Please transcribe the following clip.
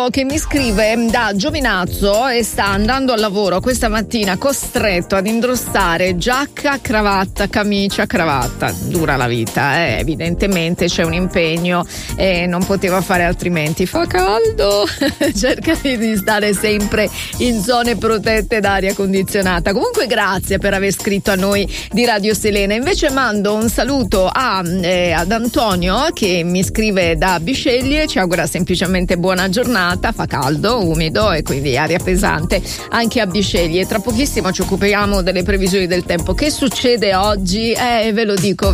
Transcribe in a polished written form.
Antonio che mi scrive da Giovinazzo e sta andando al lavoro questa mattina costretto ad indossare giacca, cravatta, camicia, cravatta. Dura la vita, evidentemente c'è un impegno e non poteva fare altrimenti. Fa caldo, cerca di stare sempre in zone protette da aria condizionata. Comunque grazie per aver scritto a noi di Radio Selena. Invece mando un saluto ad Antonio che mi scrive da Bisceglie, ci augura semplicemente buona giornata, fa caldo, umido e quindi aria pesante anche a Bisceglie. Tra pochissimo ci occupiamo delle previsioni del tempo. Che succede oggi? Ve lo dico